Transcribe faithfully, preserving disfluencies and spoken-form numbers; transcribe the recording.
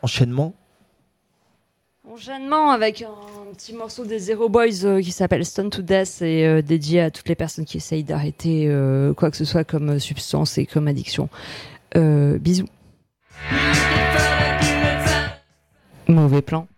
enchaînement. Enchaînement avec un petit morceau des Zero Boys euh, qui s'appelle Stone to Death et euh, dédié à toutes les personnes qui essayent d'arrêter euh, quoi que ce soit comme substance et comme addiction. Euh, bisous. Mauvais plan.